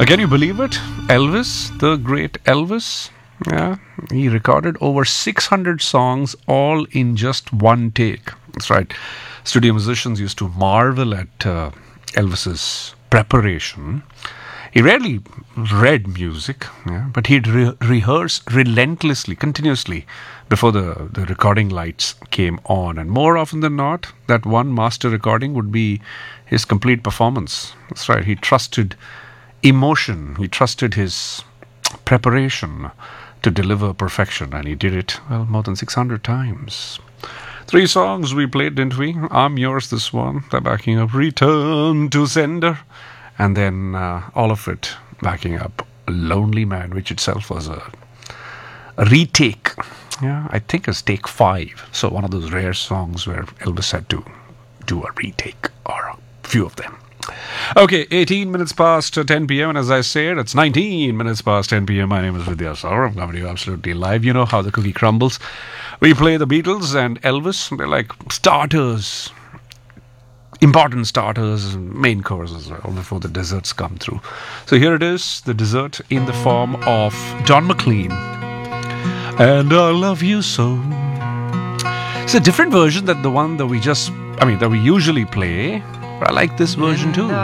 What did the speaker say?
Can you believe it? Elvis, the great Elvis, yeah, he recorded over 600 songs all in just one take. That's right. Studio musicians used to marvel at Elvis's preparation. He rarely read music, yeah, but he'd rehearse relentlessly, continuously before the recording lights came on. And more often than not, that one master recording would be his complete performance. That's right. He trusted emotion. He trusted his preparation to deliver perfection. And he did it, well, more than 600 times. 3 songs we played, didn't we? I'm Yours, this one. They're backing up Return to Sender. And then all of it backing up Lonely Man, which itself was a retake. Yeah, I think it's take 5. So one of those rare songs where Elvis had to do a retake, or a few of them. Okay, 18 minutes past 10 p.m. And as I said, it's 19 minutes past 10 p.m. My name is Vidya Saur. I'm coming to you absolutely live. You know how the cookie crumbles. We play the Beatles and Elvis. They're like starters. Important starters and main courses before the desserts come through. So here it is, the dessert in the form of Don McLean. And I Love You So. It's a different version than the one that we usually play. But I like this version too.